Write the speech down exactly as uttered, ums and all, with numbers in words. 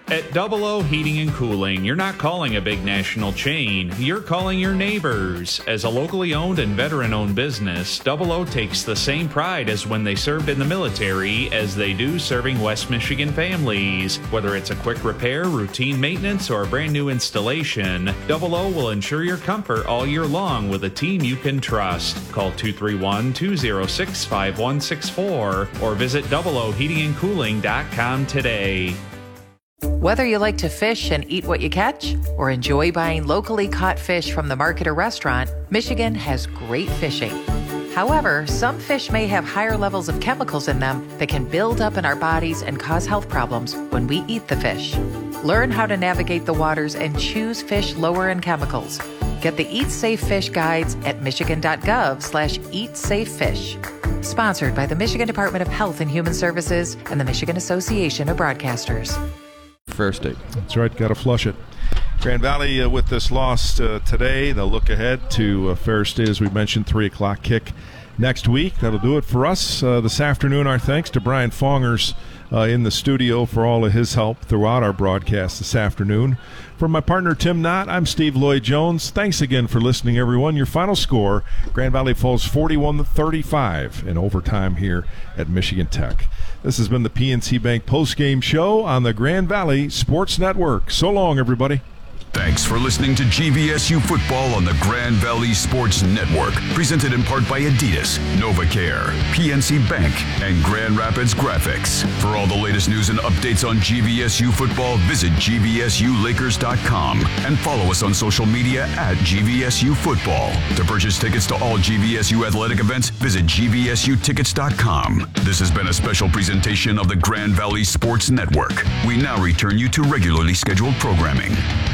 At Double O Heating and Cooling, you're not calling a big national chain, you're calling your neighbors. As a locally owned and veteran-owned business, Double O takes the same pride as when they served in the military as they do serving West Michigan families. Whether it's a quick repair, routine maintenance, or a brand new installation, Double O will ensure your comfort all year long with a team you can trust. Call two three one, two zero six, five one six four or visit double o heating and cooling dot com today. Whether you like to fish and eat what you catch or enjoy buying locally caught fish from the market or restaurant, Michigan has great fishing. However, some fish may have higher levels of chemicals in them that can build up in our bodies and cause health problems when we eat the fish. Learn how to navigate the waters and choose fish lower in chemicals. Get the Eat Safe Fish guides at michigan.gov slash eat safe fish. Sponsored by the Michigan Department of Health and Human Services and the Michigan Association of Broadcasters. First State. That's right, got to flush it. Grand Valley uh, with this loss uh, today. They'll look ahead to uh, Ferris State, as we mentioned, three o'clock kick next week. That'll do it for us uh, this afternoon. Our thanks to Brian Fongers uh, in the studio for all of his help throughout our broadcast this afternoon. For my partner Tim Knott, I'm Steve Lloyd-Jones. Thanks again for listening, everyone. Your final score, Grand Valley falls forty-one to thirty-five in overtime here at Michigan Tech. This has been the P N C Bank postgame show on the Grand Valley Sports Network. So long, everybody. Thanks for listening to G V S U Football on the Grand Valley Sports Network. Presented in part by Adidas, NovaCare, P N C Bank, and Grand Rapids Graphics. For all the latest news and updates on G V S U Football, visit G V S U Lakers dot com and follow us on social media at G V S U Football. To purchase tickets to all G V S U athletic events, visit G V S U tickets dot com. This has been a special presentation of the Grand Valley Sports Network. We now return you to regularly scheduled programming.